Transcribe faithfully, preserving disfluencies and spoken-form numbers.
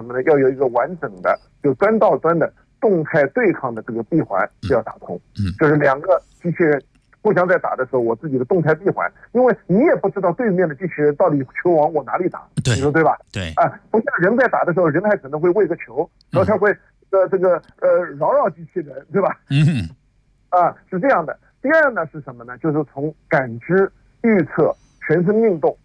什么呢？要有一个完整的，就端到端的动态对抗的这个闭环是要打通。 嗯， 就是两个机器人互相在打的时候，我自己的动态闭环，因为你也不知道对面的机器人到底球往我哪里打， 对， 你说对吧？ 对， 啊，不像人在打的时候，人还可能会喂个球，然后他会呃这个呃扰扰机器人，对吧？ 嗯， 啊，是这样的。第二呢是什么呢？就是从感知、预测、全身运动